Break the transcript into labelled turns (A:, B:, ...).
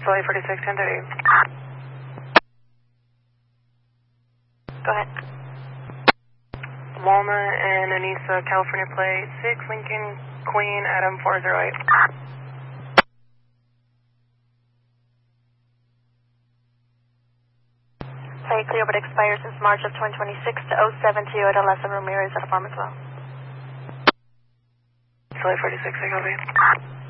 A: Soleil 46, 1030.
B: Go ahead.
A: Walnut and Anissa, California plate, 6 Lincoln Queen, Adam 408.
B: Plate clear but expired since March of 2026 to 072 at Alessa Ramirez at Apartment 12.
A: Soleil 46, I copy.